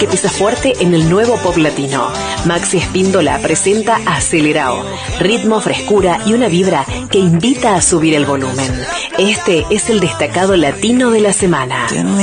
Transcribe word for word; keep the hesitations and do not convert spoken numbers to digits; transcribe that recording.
que pisa fuerte en el nuevo pop latino. Maxi Espíndola presenta Acelerao, ritmo, frescura y una vibra que invita a subir el volumen. Este es el destacado latino de la semana.